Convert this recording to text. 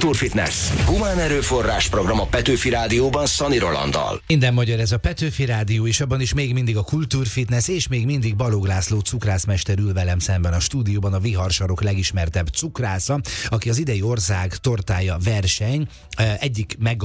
Kultúrfitness. Humán erőforrás program a Petőfi Rádióban Szani Rolanddal. Minden magyar, ez a Petőfi Rádió, és abban is még mindig a Kultúrfitness, és még mindig Balogh László cukrászmester ül velem szemben a stúdióban, a Viharsarok legismertebb cukrásza, aki az idei ország tortája verseny egyik